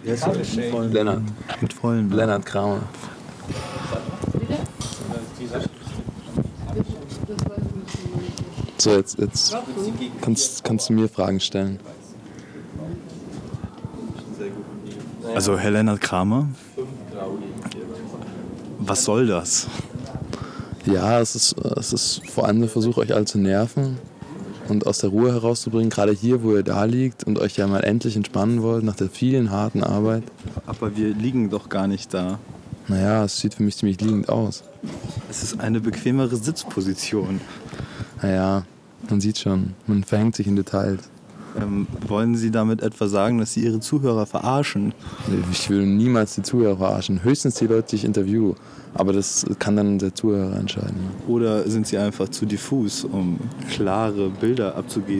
Jetzt Lennart. mit vollen. Lennart Kramer. So, jetzt kannst du mir Fragen stellen. Also Herr Lennart Kramer, was soll das? Ja, es ist vor allem der Versuch, euch alle zu nerven und aus der Ruhe herauszubringen, gerade hier, wo ihr da liegt und euch ja mal endlich entspannen wollt nach der vielen harten Arbeit. Aber wir liegen doch gar nicht da. Naja, es sieht für mich ziemlich liegend aus. Es ist eine bequemere Sitzposition. Naja, man sieht schon, man verhängt sich in Details. Wollen Sie damit etwa sagen, dass Sie Ihre Zuhörer verarschen? Ich will niemals die Zuhörer verarschen, höchstens die Leute, die ich interviewe. Aber das kann dann der Zuhörer entscheiden. Oder sind Sie einfach zu diffus, um klare Bilder abzugeben?